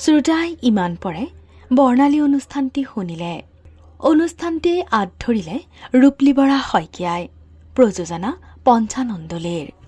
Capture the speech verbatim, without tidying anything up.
শ্ৰোতাই ইমান পৰে বৰ্ণালী অনুষ্ঠানটি শুনিলে। অনুষ্ঠানটি আঁত ধৰিলে ৰূপলী বৰা শইকীয়াই, প্ৰযোজনা পঞ্চানন্দলীৰ।